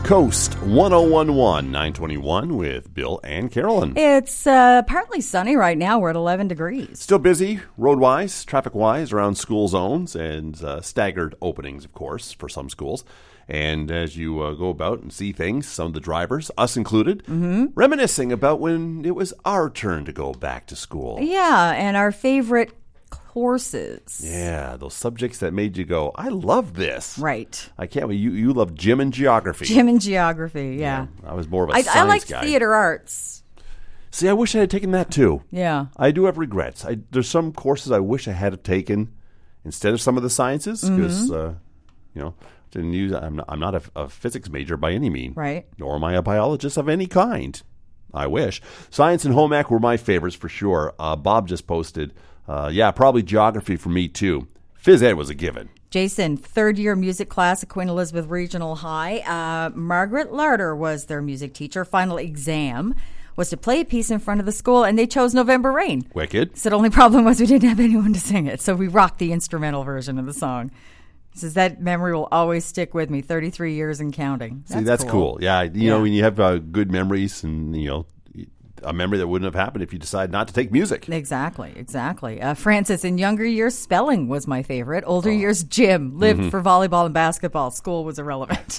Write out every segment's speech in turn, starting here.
Coast 1011, 921 with Bill and Carolyn. It's partly sunny right now. We're at 11 degrees. Still busy road-wise, traffic-wise, around school zones and staggered openings, of course, for some schools. And as you go about and see things, some of the drivers, us included, reminiscing about when it was our turn to go back to school. Yeah, and our favorite courses. Yeah, those subjects that made you go, I love this. Right. I can't believe you love gym and geography. Gym and geography, yeah. I was more of a science guy. I like theater arts. See, I wish I had taken that too. Yeah. I do have regrets. There's some courses I wish I had taken instead of some of the sciences because, didn't use. I'm not a physics major by any means. Right. Nor am I a biologist of any kind. I wish. Science and home ec were my favorites for sure. Bob just posted, probably geography for me too. Phys ed was a given. Jason, third-year music class at Queen Elizabeth Regional High. Margaret Larder was their music teacher. Final exam was to play a piece in front of the school, and they chose November Rain. Wicked. So the only problem was we didn't have anyone to sing it, so we rocked the instrumental version of the song. He says that memory will always stick with me, 33 years and counting. That's cool. Yeah, you know, when you have good memories and, a memory that wouldn't have happened if you decide not to take music. Exactly. Francis, in younger years, spelling was my favorite. Older years, gym. Lived for volleyball and basketball. School was irrelevant.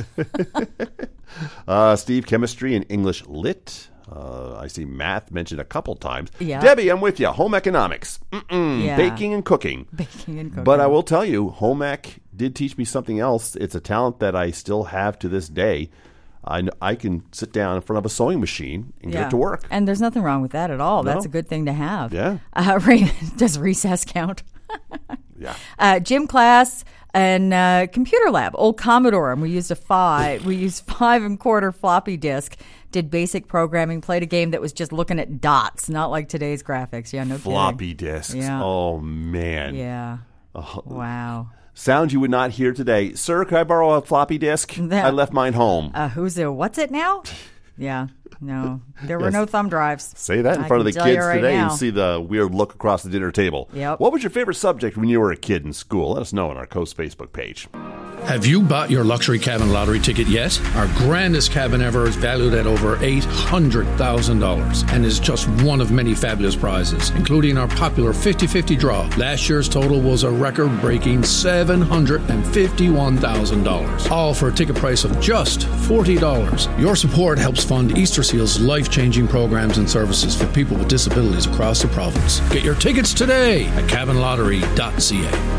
Steve, chemistry and English lit. I see math mentioned a couple times. Yeah. Debbie, I'm with you. Home economics. Baking and cooking. But I will tell you, home ec did teach me something else. It's a talent that I still have to this day. I can sit down in front of a sewing machine and get it to work. And there's nothing wrong with that at all. No. That's a good thing to have. Yeah. Does recess count? Yeah. Gym class and computer lab. Old Commodore, and we used 5 5.25 floppy disk. Did basic programming. Played a game that was just looking at dots, not like today's graphics. Yeah, no floppy kidding. disks. Yeah. Oh man. Yeah. Oh, wow. Sound you would not hear today. Sir, could I borrow a floppy disk? I left mine home. What's it now? Yeah. No. There were no thumb drives. Say that in front of the kids today now. and see the weird look across the dinner table. Yep. What was your favorite subject when you were a kid in school? Let us know on our Coast Facebook page. Have you bought your luxury cabin lottery ticket yet? Our grandest cabin ever is valued at over $800,000 and is just one of many fabulous prizes, including our popular 50-50 draw. Last year's total was a record-breaking $751,000, all for a ticket price of just $40. Your support helps fund Easter Seal's life-changing programs and services for people with disabilities across the province. Get your tickets today at cabinlottery.ca.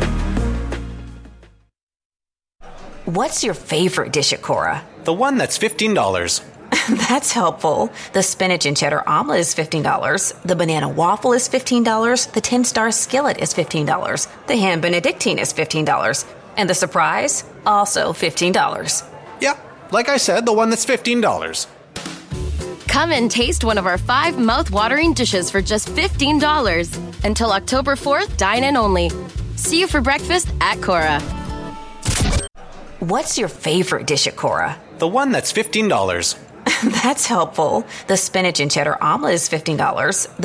What's your favorite dish at Cora? The one that's $15. That's helpful. The spinach and cheddar omelet is $15. The banana waffle is $15. The 10-star skillet is $15. The ham benedictine is $15. And the surprise? Also $15. Yeah, like I said, the one that's $15. Come and taste one of our 5 mouth-watering dishes for just $15. Until October 4th, dine in only. See you for breakfast at Cora. What's your favorite dish at Cora? The one that's $15. That's helpful. The spinach and cheddar omelet is $15.